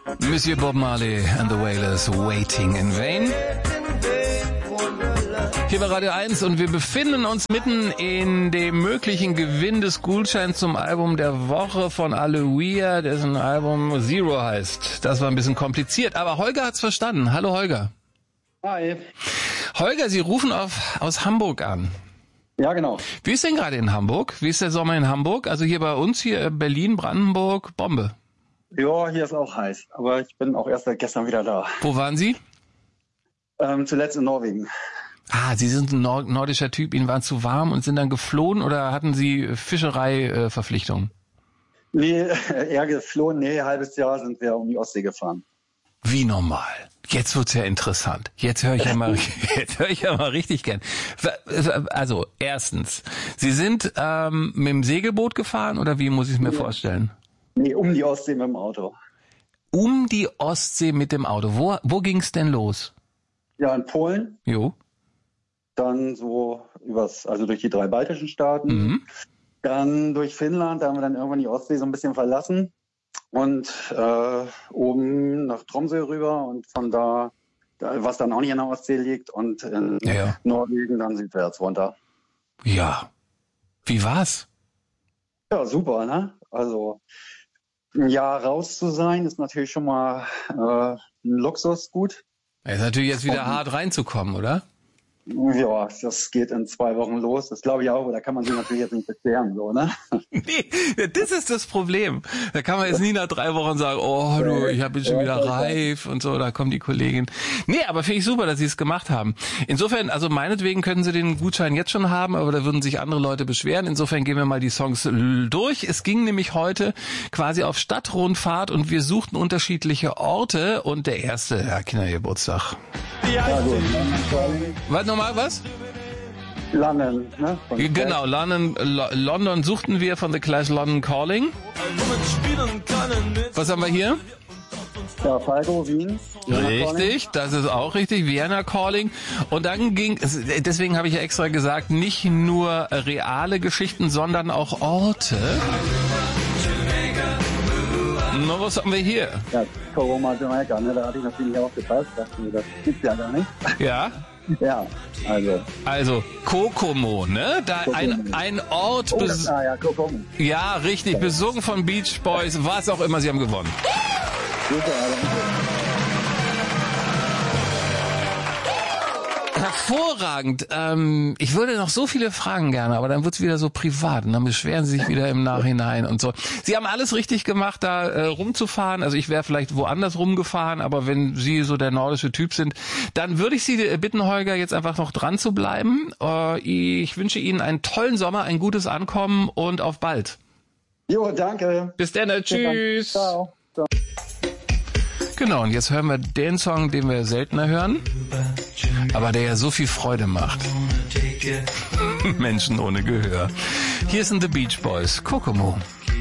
Monsieur Bob Marley and the Wailers, Waiting in Vain. Hier bei Radio 1 und wir befinden uns mitten in dem möglichen Gewinn des Gutscheins zum Album der Woche von Aloia, dessen Album Zero heißt. Das war ein bisschen kompliziert, aber Holger hat's verstanden. Hallo Holger. Hi. Holger, Sie rufen aus Hamburg an. Ja, genau. Wie ist denn gerade in Hamburg? Wie ist der Sommer in Hamburg? Also hier bei uns, hier Berlin, Brandenburg, Bombe. Ja, hier ist auch heiß, aber ich bin auch erst seit gestern wieder da. Wo waren Sie? Zuletzt in Norwegen. Ah, Sie sind ein nordischer Typ, Ihnen war zu warm und sind dann geflohen oder hatten Sie Fischerei-Verpflichtungen? Nee, eher geflohen. Nee, halbes Jahr sind wir um die Ostsee gefahren. Wie normal. Jetzt wird's ja interessant. Jetzt höre ich ja mal richtig gern. Also, erstens, Sie sind mit dem Segelboot gefahren oder wie muss ich es mir vorstellen? Nee, um die Ostsee mit dem Auto. Um die Ostsee mit dem Auto. Wo ging's denn los? Ja, in Polen. Jo. Dann so durch die 3 baltischen Staaten. Dann durch Finnland, da haben wir dann irgendwann die Ostsee so ein bisschen verlassen. Und oben nach Tromsø rüber und von da, was dann auch nicht in der Ostsee liegt, und in Norwegen dann südwärts runter. Ja. Wie war's? Ja, super, ne? Also ein Jahr raus zu sein, ist natürlich schon mal ein Luxusgut. Ist natürlich jetzt wieder hart reinzukommen, oder? Ja, das geht in 2 Wochen los. Das glaube ich auch, da kann man sich natürlich jetzt nicht beschweren, so, ne? Nee, das ist das Problem. Da kann man jetzt nie nach 3 Wochen sagen, oh du, ich bin schon wieder reif und so, da kommt die Kollegin. Nee, aber finde ich super, dass Sie es gemacht haben. Insofern, also meinetwegen können Sie den Gutschein jetzt schon haben, aber da würden sich andere Leute beschweren. Insofern gehen wir mal die Songs durch. Es ging nämlich heute quasi auf Stadtrundfahrt und wir suchten unterschiedliche Orte und der erste, Kindergeburtstag. Ja, gut. Was nochmal, was? London, ne? Genau, London suchten wir von The Clash, London Calling. Was haben wir hier? Ja, Falco, Wien. Richtig, das ist auch richtig, Vienna Calling. Und dann deswegen habe ich ja extra gesagt, nicht nur reale Geschichten, sondern auch Orte. Na, was haben wir hier? Ja, Coroma, Jamaika, ne? Da hatte ich natürlich aufgepasst, das gibt's ja gar nicht. Ja? Ja, also Kokomo, ne? Da ein Ort. Kokomo. Ja, richtig, besungen von Beach Boys, was auch immer, sie haben gewonnen. Super, Hervorragend. Ich würde noch so viele Fragen gerne, aber dann wird's wieder so privat und dann beschweren Sie sich wieder im Nachhinein und so. Sie haben alles richtig gemacht, da rumzufahren. Also ich wäre vielleicht woanders rumgefahren, aber wenn Sie so der nordische Typ sind, dann würde ich Sie bitten, Holger, jetzt einfach noch dran zu bleiben. Ich wünsche Ihnen einen tollen Sommer, ein gutes Ankommen und auf bald. Jo, danke. Bis dann, tschüss. Ciao. Ciao. Genau, und jetzt hören wir den Song, den wir seltener hören, aber der ja so viel Freude macht. Menschen ohne Gehör. Hier sind The Beach Boys, Kokomo.